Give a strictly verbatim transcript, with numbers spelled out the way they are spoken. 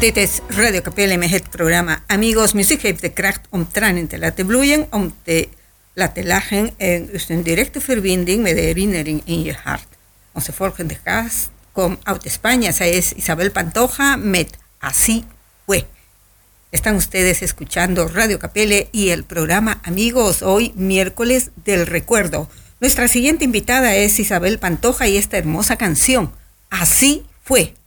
Dit is Radio Capelle met het programma Amigos. Muziek heeft de kracht om tranen te laten bloeien, om te laten lachen en dus een directe verbinding met de herinnering in je hart. Onze volgende gast komt uit España. Zij is Isabel Pantoja met Así Fue. Están ustedes escuchando Radio Capelle y el programa Amigos, hoy miércoles del recuerdo. Nuestra siguiente invitada es Isabel Pantoja y esta hermosa canción, Así Fue.